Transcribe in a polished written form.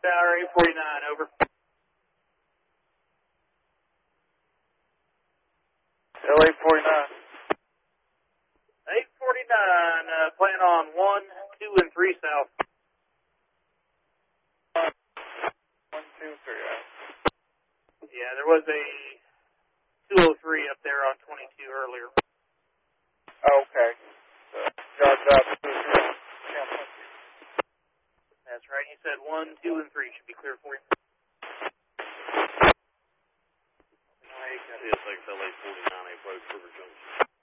Tower 849, over. LA 49. 849, plan on 1, 2, and 3 south. 1, 2, 3. Yeah, there was a 203 up there on 22 earlier. Okay. So, jog up. That's right. You said 1, 2, and 3 should be clear for you. CSX LA 49 approach River Junction.